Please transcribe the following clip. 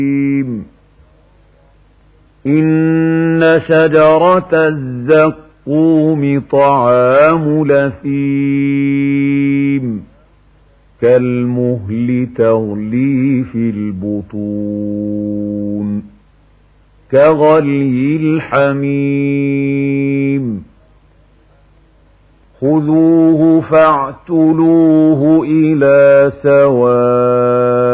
إن شجرة الزقوم طعام لثيم كالمهل تغلي في البطون كغلي الحميم خذوه فاعتلوه إلى سواء